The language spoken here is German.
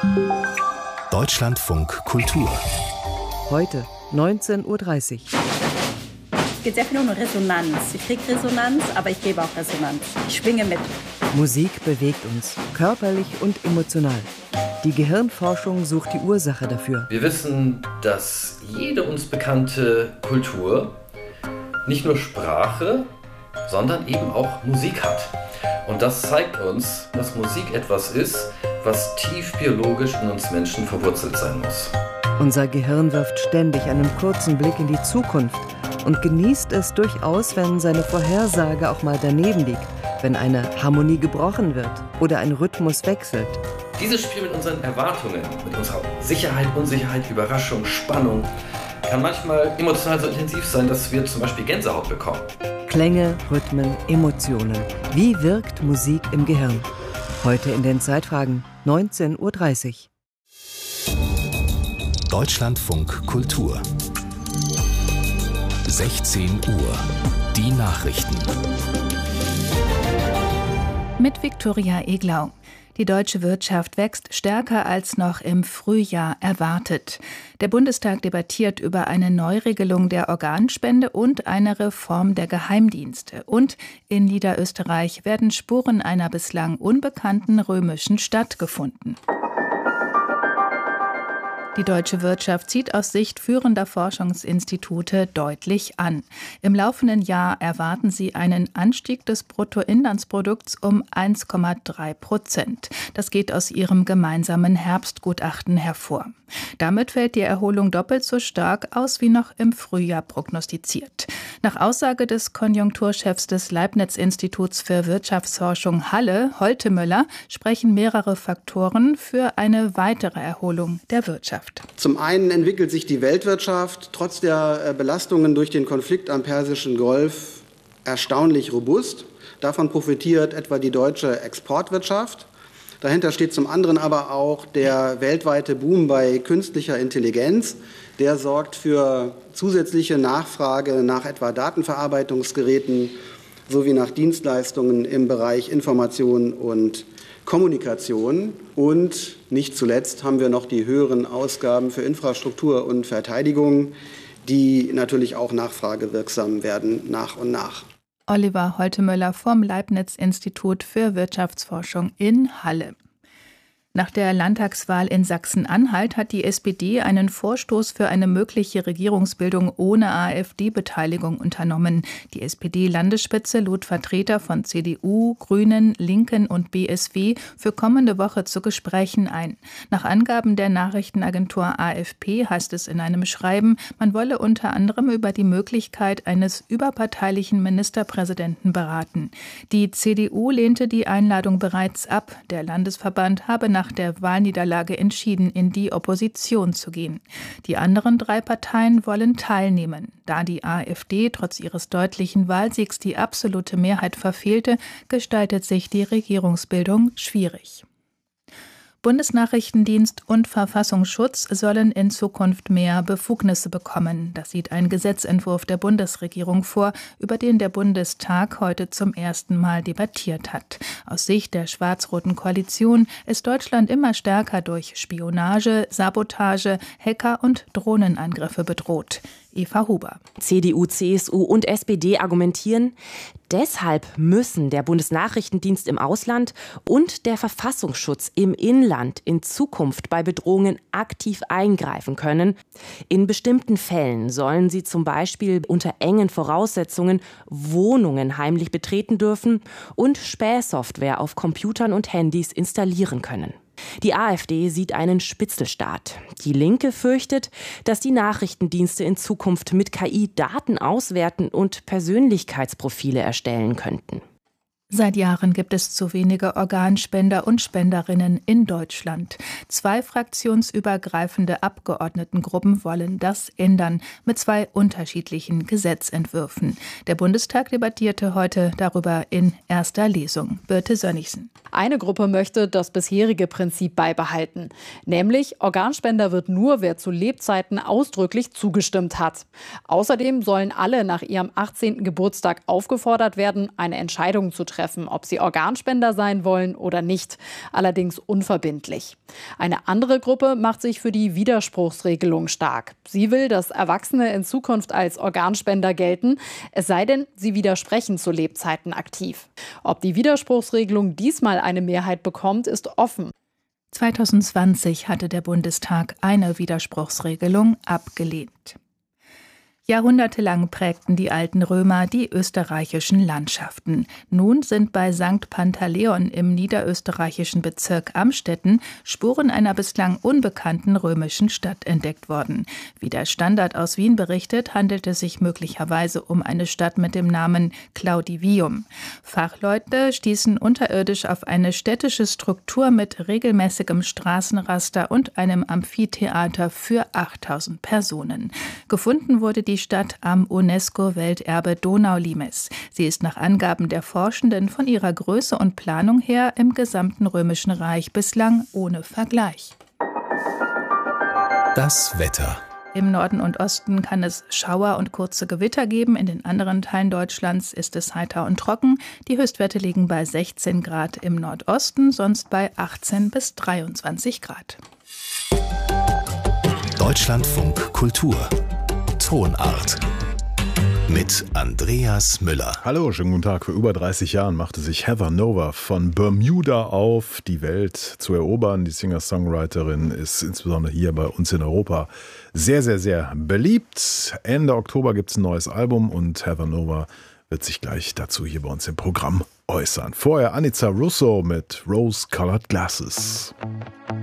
Deutschlandfunk Kultur. Heute 19:30 Uhr. Es geht sehr viel um Resonanz. Ich kriege Resonanz, aber ich gebe auch Resonanz. Ich schwinge mit. Musik bewegt uns, körperlich und emotional. Die Gehirnforschung sucht die Ursache dafür. Wir wissen, dass jede uns bekannte Kultur nicht nur Sprache, sondern eben auch Musik hat. Und das zeigt uns, dass Musik etwas ist, was tief biologisch in uns Menschen verwurzelt sein muss. Unser Gehirn wirft ständig einen kurzen Blick in die Zukunft und genießt es durchaus, wenn seine Vorhersage auch mal daneben liegt, wenn eine Harmonie gebrochen wird oder ein Rhythmus wechselt. Dieses Spiel mit unseren Erwartungen, mit unserer Sicherheit, Unsicherheit, Überraschung, Spannung, kann manchmal emotional so intensiv sein, dass wir zum Beispiel Gänsehaut bekommen. Klänge, Rhythmen, Emotionen. Wie wirkt Musik im Gehirn? Heute in den Zeitfragen 19:30 Uhr. Deutschlandfunk Kultur. 16 Uhr. Die Nachrichten. Mit Viktoria Eglau. Die deutsche Wirtschaft wächst stärker als noch im Frühjahr erwartet. Der Bundestag debattiert über eine Neuregelung der Organspende und eine Reform der Geheimdienste. Und in Niederösterreich werden Spuren einer bislang unbekannten römischen Stadt gefunden. Die deutsche Wirtschaft zieht aus Sicht führender Forschungsinstitute deutlich an. Im laufenden Jahr erwarten sie einen Anstieg des Bruttoinlandsprodukts um 1,3%. Das geht aus ihrem gemeinsamen Herbstgutachten hervor. Damit fällt die Erholung doppelt so stark aus wie noch im Frühjahr prognostiziert. Nach Aussage des Konjunkturchefs des Leibniz-Instituts für Wirtschaftsforschung Halle, Holtemöller, sprechen mehrere Faktoren für eine weitere Erholung der Wirtschaft. Zum einen entwickelt sich die Weltwirtschaft trotz der Belastungen durch den Konflikt am Persischen Golf erstaunlich robust. Davon profitiert etwa die deutsche Exportwirtschaft. Dahinter steht zum anderen aber auch der weltweite Boom bei künstlicher Intelligenz. Der sorgt für zusätzliche Nachfrage nach etwa Datenverarbeitungsgeräten sowie nach Dienstleistungen im Bereich Information und Kommunikation. Und nicht zuletzt haben wir noch die höheren Ausgaben für Infrastruktur und Verteidigung, die natürlich auch nachfragewirksam werden nach und nach. Oliver Holtemöller vom Leibniz-Institut für Wirtschaftsforschung in Halle. Nach der Landtagswahl in Sachsen-Anhalt hat die SPD einen Vorstoß für eine mögliche Regierungsbildung ohne AfD-Beteiligung unternommen. Die SPD-Landesspitze lud Vertreter von CDU, Grünen, Linken und BSW für kommende Woche zu Gesprächen ein. Nach Angaben der Nachrichtenagentur AFP heißt es in einem Schreiben, man wolle unter anderem über die Möglichkeit eines überparteilichen Ministerpräsidenten beraten. Die CDU lehnte die Einladung bereits ab. Der Landesverband habe nach der Wahlniederlage entschieden, in die Opposition zu gehen. Die anderen 3 Parteien wollen teilnehmen. Da die AfD trotz ihres deutlichen Wahlsiegs die absolute Mehrheit verfehlte, gestaltet sich die Regierungsbildung schwierig. Bundesnachrichtendienst und Verfassungsschutz sollen in Zukunft mehr Befugnisse bekommen. Das sieht ein Gesetzentwurf der Bundesregierung vor, über den der Bundestag heute zum ersten Mal debattiert hat. Aus Sicht der schwarz-roten Koalition ist Deutschland immer stärker durch Spionage, Sabotage, Hacker- und Drohnenangriffe bedroht. Eva Huber. CDU, CSU und SPD argumentieren, deshalb müssen der Bundesnachrichtendienst im Ausland und der Verfassungsschutz im Inland in Zukunft bei Bedrohungen aktiv eingreifen können. In bestimmten Fällen sollen sie zum Beispiel unter engen Voraussetzungen Wohnungen heimlich betreten dürfen und Spähsoftware auf Computern und Handys installieren können. Die AfD sieht einen Spitzelstaat. Die Linke fürchtet, dass die Nachrichtendienste in Zukunft mit KI Daten auswerten und Persönlichkeitsprofile erstellen könnten. Seit Jahren gibt es zu wenige Organspender und Spenderinnen in Deutschland. 2 fraktionsübergreifende Abgeordnetengruppen wollen das ändern, mit 2 unterschiedlichen Gesetzentwürfen. Der Bundestag debattierte heute darüber in erster Lesung. Birte Sönnigsen. Eine Gruppe möchte das bisherige Prinzip beibehalten. Nämlich, Organspender wird nur, wer zu Lebzeiten ausdrücklich zugestimmt hat. Außerdem sollen alle nach ihrem 18. Geburtstag aufgefordert werden, eine Entscheidung zu treffen, treffen, ob sie Organspender sein wollen oder nicht, allerdings unverbindlich. Eine andere Gruppe macht sich für die Widerspruchsregelung stark. Sie will, dass Erwachsene in Zukunft als Organspender gelten, es sei denn, sie widersprechen zu Lebzeiten aktiv. Ob die Widerspruchsregelung diesmal eine Mehrheit bekommt, ist offen. 2020 hatte der Bundestag eine Widerspruchsregelung abgelehnt. Jahrhundertelang prägten die alten Römer die österreichischen Landschaften. Nun sind bei St. Pantaleon im niederösterreichischen Bezirk Amstetten Spuren einer bislang unbekannten römischen Stadt entdeckt worden. Wie der Standard aus Wien berichtet, handelt es sich möglicherweise um eine Stadt mit dem Namen Claudivium. Fachleute stießen unterirdisch auf eine städtische Struktur mit regelmäßigem Straßenraster und einem Amphitheater für 8000 Personen. Gefunden wurde die Stadt am UNESCO-Welterbe Donaulimes. Sie ist nach Angaben der Forschenden von ihrer Größe und Planung her im gesamten Römischen Reich bislang ohne Vergleich. Das Wetter. Im Norden und Osten kann es Schauer und kurze Gewitter geben. In den anderen Teilen Deutschlands ist es heiter und trocken. Die Höchstwerte liegen bei 16 Grad im Nordosten, sonst bei 18 bis 23 Grad. Deutschlandfunk Kultur. Tonart. Mit Andreas Müller. Hallo, schönen guten Tag. Vor über 30 Jahren machte sich Heather Nova von Bermuda auf, die Welt zu erobern. Die Singer-Songwriterin ist insbesondere hier bei uns in Europa sehr, sehr, sehr beliebt. Ende Oktober gibt es ein neues Album und Heather Nova wird sich gleich dazu hier bei uns im Programm äußern. Vorher Anica Russo mit Rose-Colored Glasses.